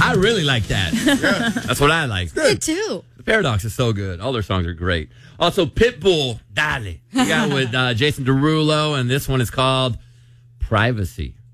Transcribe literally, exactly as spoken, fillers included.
I really like that. Yeah. That's what I like. Good too. The Paradox is so good. All their songs are great. Also, Pitbull, Dale. We got with uh, Jason Derulo, and this one is called Privacy.